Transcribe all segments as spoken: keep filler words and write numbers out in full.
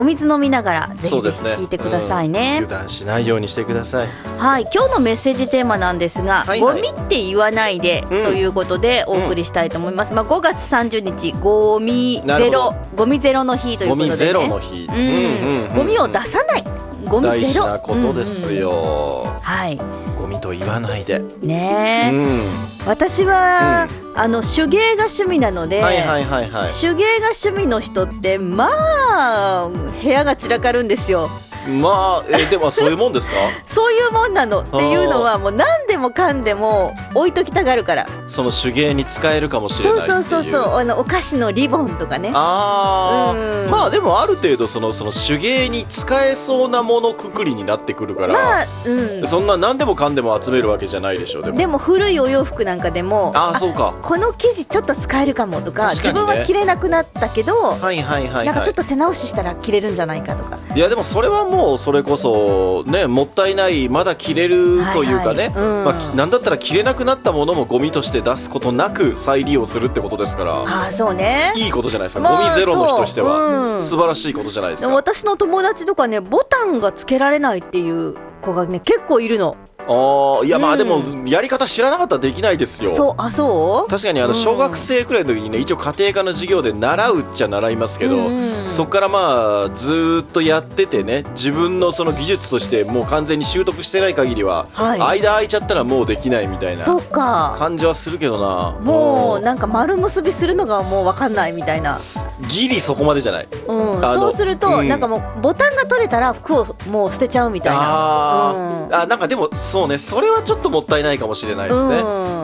お水飲みながらぜひそうですね、 聞いてくださいね、 うん、油断しないようにしてください。 はい、今日のメッセージテーマなんですが、 はいはい、 ゴミって言わないで、 うん、 ということでお送りしたいと思います、うん、まあ、ごがつさんじゅうにちゴミゼロゴミゼロの日ということで、ね、ゴミゼロの日、うんうんうんうん、ゴミを出さない、ゴミゼロ、 大事なことですよ、 うんうん、はい、 ゴミと言わないでね、うん、私は、うん、あの手芸が趣味なので、はいはいはいはい、手芸が趣味の人ってまあ部屋が散らかるんですよ。 まあ、えでもそういうもんですかそういうもんなのっていうのはもう何でもかんでも置いときたがるから、 その手芸に使えるかもしれないっていう。 そうそうそうそう、あのお菓子のリボンとかね。 あー、うん、まあでもある程度その、その手芸に使えそうなものくくりになってくるから、まあうん、そんな何でもかんでも集めるわけじゃないでしょ。でも、 でも古いお洋服なんかでも、 ああそうか、 この生地ちょっと使えるかもとか、 確かにね、 自分は着れなくなったけど、 はいはいはいはい、 なんかちょっと手直ししたら着れるんじゃないかとか。 いやでもそれはもうそれこそね、もったいない、まだ着れるというかね、はいはい、うん、まあ、なんだったら着れなくなったものもゴミとして出すことなく再利用するってことですから、 ああそうね、 いいことじゃないですか、まあ、ゴミゼロの人としては、うん、素晴らしいことじゃないですか。 私の友達とかね、ボタンがつけられないっていう子がね結構いるの。 あ、いやまあでもやり方知らなかったらできないですよ。 そう、あ、そう、 確かにあの小学生くらいの時にね、一応家庭科の授業で習うっちゃ習いますけど、うん、そこからまあずっとやっててね、自分のその技術としてもう完全に習得してない限りは、はい、間空いちゃったらもうできないみたいな感じはするけどな。 もうなんか丸結びするのがもう分かんないみたいな。 ギリそこまでじゃない、 うん、そうすると、うん、なんかもうボタンが取れたら服をもう捨てちゃうみたいな。 あ、うん、あ、なんかでもそうね、それはちょっともったいないかもしれないですね、うん、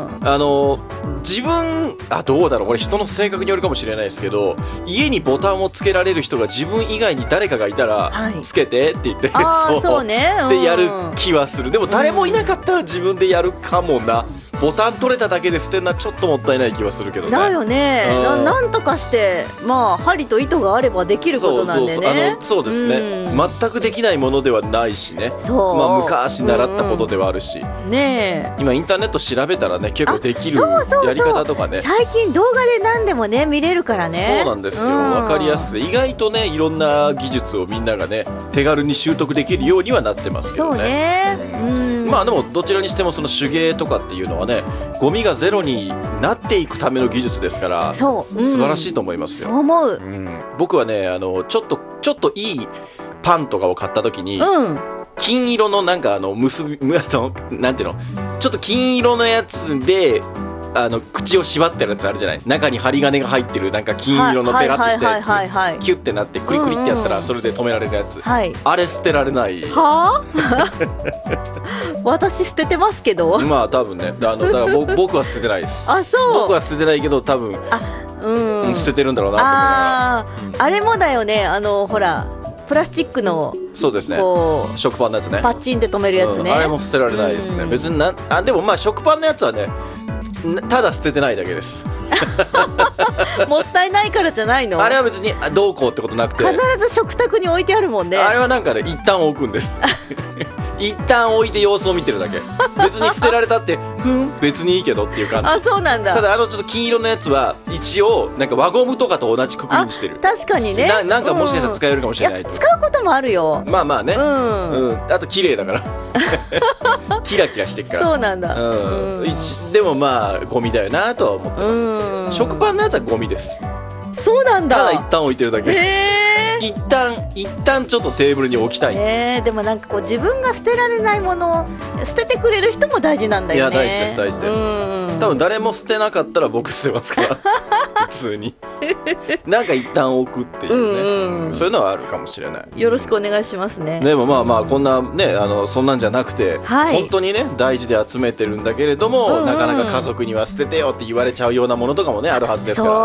あの自分、あ、どうだろう、これ人の性格によるかもしれないですけど、家にボタンをつけられる人が自分以外に誰かがいたら、はい、つけてって言って、 そう、そうね、うん、 でやる気はする。でも誰もいなかったら自分でやるかもな。ボタン取れただけで捨てるのはちょっともったいない気はするけどね。 だよね、うん、な, なんとかしてまあ針と糸があればできることなんでね。そうそうそう、あのそうですね、うん、全くできないものではないしね。そう、まあ、昔習ったことではあるし、うんうん、ねえ、今インターネット調べたらね結構できるやり方とかね、最近動画で何でもね見れるからね。 そうなんですよ、うん、分かりやすくて意外とねいろんな技術をみんながね手軽に習得できるようにはなってますけどね。そうね、うん、まあでもどちらにしてもその手芸とかっていうのはね、ゴミがゼロになっていくための技術ですから、そう、うん、素晴らしいと思いますよ。 そう思う、 うん、僕はね、あのちょっとちょっといいパンとかを買った時に、うん、金色のなんかあの結びなんていうの、ちょっと金色のやつであの口を縛ってるやつあるじゃない、中に針金が入ってるなんか金色のペラッとしたやつ、キュッてなってクリクリってやったらそれで止められるやつ、はい、あれ捨てられない。はぁ私捨ててますけど。 まあ多分ね、あのだから僕は捨ててないです。あ、そう、僕は捨ててないけど多分あ、うん、捨ててるんだろうなと思いながら。あ、 うん、あれもだよね、あのほらプラスチックの、 そうですね、こう食パンのやつね、 パッチンで止めるやつね、 うん、あれも捨てられないですね、うん、別になあ、でもまあ食パンのやつはねただ捨ててないだけですもったいないからじゃないの。 あれは別にどうこうってことなくて、 必ず食卓に置いてあるもんね。 あれはなんかね一旦置くんです一旦置いて様子を見てるだけ。別に捨てられたってふん別にいいけどっていう感じ。 あ、そうなんだ。 ただあのちょっと金色のやつは一応なんか輪ゴムとかと同じくくりにしてる。 確かにね、 な, なんかもしかしたら使えるかもしれないと、 うん、いや使うこともあるよ。 まあまあね、うんうん、あと綺麗だからキラキラしてるから。そうなんだ、うんうん、でもまあゴミだよなとは思ってます、うん、食パンのやつはゴミです。そうなんだ。ただ一旦置いてるだけ。へー、一旦一旦ちょっとテーブルに置きたい。 えー、でもなんかこう自分が捨てられないものを捨ててくれる人も大事なんだよね。 いや大事です大事です。多分誰も捨てなかったら僕捨てますから普通になんか一旦置くっていうね、うんうん、そういうのはあるかもしれない。 よろしくお願いしますね。 でもまあまあこんなね、あのそんなんじゃなくて、はい、本当にね大事で集めてるんだけれども、うんうん、なかなか家族には捨ててよって言われちゃうようなものとかもねあるはずですから。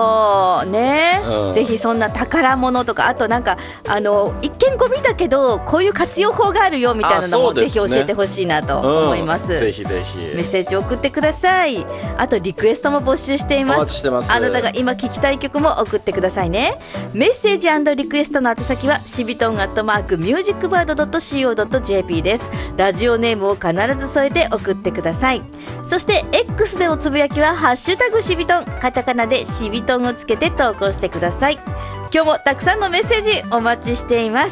そうね、うん、ぜひそんな宝物とか、あとなんかあの一見ゴミだけどこういう活用法があるよみたいなのも、ね、ぜひ教えてほしいなと思います、うん、 ぜひぜひメッセージ送ってください。あとリクエストも募集しています。 お待ちしてます。 あなたが今聞きたい曲も送ってくださいね。メッセージ&リクエストの宛先はシビトンアットマークミュージックバードドットシーオードットジェーピー です。ラジオネームを必ず添えて送ってください。そして X でおつぶやきはハッシュタグシビトン、カタカナでシビトンをつけて投稿してください。 今日もたくさんのメッセージお待ちしています。